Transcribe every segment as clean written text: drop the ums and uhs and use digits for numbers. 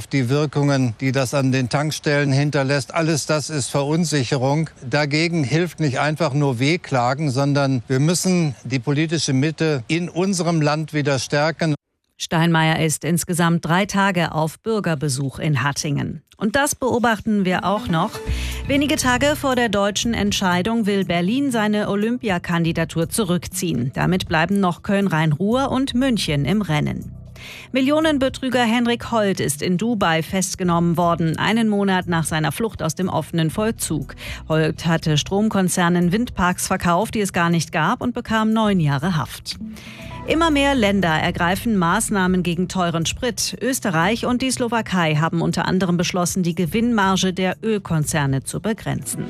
die Wirkungen, die das an den Tankstellen hinterlässt, alles das ist Verunsicherung. Dagegen hilft nicht einfach nur Wehklagen, sondern wir müssen die politische Mitte in unserem Land wieder stärken. Steinmeier ist insgesamt 3 Tage auf Bürgerbesuch in Hattingen. Und das beobachten wir auch noch. Wenige Tage vor der deutschen Entscheidung will Berlin seine Olympiakandidatur zurückziehen. Damit bleiben noch Köln-Rhein-Ruhr und München im Rennen. Millionenbetrüger Henrik Holt ist in Dubai festgenommen worden, einen Monat nach seiner Flucht aus dem offenen Vollzug. Holt hatte Stromkonzernen Windparks verkauft, die es gar nicht gab, und bekam 9 Jahre Haft. Immer mehr Länder ergreifen Maßnahmen gegen teuren Sprit. Österreich und die Slowakei haben unter anderem beschlossen, die Gewinnmarge der Ölkonzerne zu begrenzen.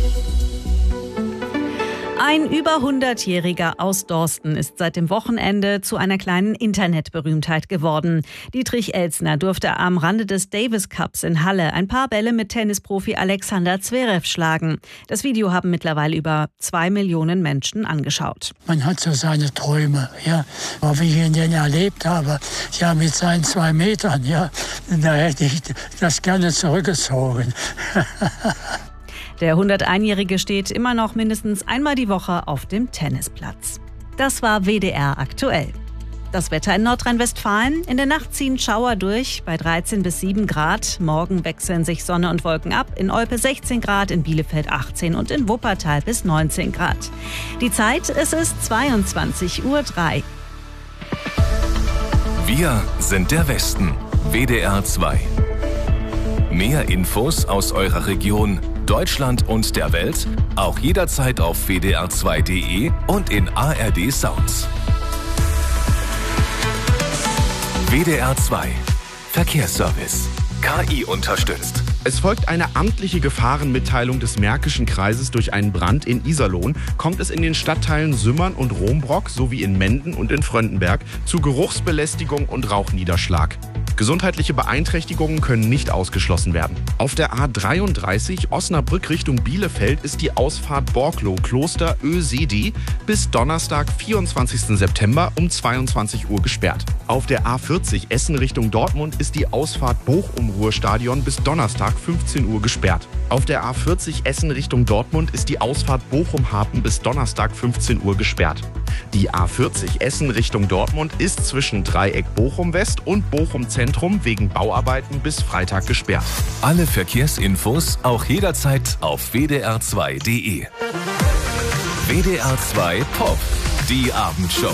Ein über 100-Jähriger aus Dorsten ist seit dem Wochenende zu einer kleinen Internetberühmtheit geworden. Dietrich Elsner durfte am Rande des Davis Cups in Halle ein paar Bälle mit Tennisprofi Alexander Zverev schlagen. Das Video haben mittlerweile über 2 Millionen Menschen angeschaut. Man hat so seine Träume, ja. Aber wie ich ihn denn erlebt habe, ja, mit seinen 2 Metern, ja, da hätte ich das gerne zurückgezogen. Der 101-Jährige steht immer noch mindestens einmal die Woche auf dem Tennisplatz. Das war WDR aktuell. Das Wetter in Nordrhein-Westfalen. In der Nacht ziehen Schauer durch bei 13 bis 7 Grad. Morgen wechseln sich Sonne und Wolken ab. In Olpe 16 Grad, in Bielefeld 18 und in Wuppertal bis 19 Grad. Die Zeit, es ist 22:03 Uhr. Wir sind der Westen. WDR 2. Mehr Infos aus eurer Region, Deutschland und der Welt auch jederzeit auf wdr2.de und in ARD Sounds. WDR 2 Verkehrsservice. KI unterstützt. Es folgt eine amtliche Gefahrenmitteilung des Märkischen Kreises durch einen Brand in Iserlohn. Kommt es in den Stadtteilen Sümmern und Rombrock sowie in Menden und in Fröndenberg zu Geruchsbelästigung und Rauchniederschlag. Gesundheitliche Beeinträchtigungen können nicht ausgeschlossen werden. Auf der A33 Osnabrück Richtung Bielefeld ist die Ausfahrt Borklow-Kloster Ösedi bis Donnerstag, 24. September um 22 Uhr gesperrt. Auf der A40 Essen Richtung Dortmund ist die Ausfahrt Bochum-Ruhrstadion bis Donnerstag, 15 Uhr gesperrt. Auf der A40 Essen Richtung Dortmund ist die Ausfahrt Bochum-Hafen bis Donnerstag, 15 Uhr gesperrt. Die A40 Essen Richtung Dortmund ist zwischen Dreieck Bochum West und Bochum Zentrum wegen Bauarbeiten bis Freitag gesperrt. Alle Verkehrsinfos auch jederzeit auf wdr2.de. WDR 2 Pop, die Abendshow.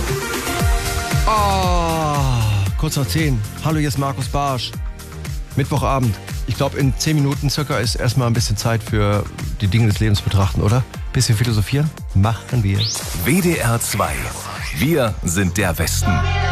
Kurz nach 10. Hallo, hier ist Markus Barsch. Mittwochabend. Ich glaube, in 10 Minuten circa ist erstmal ein bisschen Zeit für die Dinge des Lebens betrachten, oder? Bisschen philosophieren? Machen wir. WDR 2. Wir sind der Westen.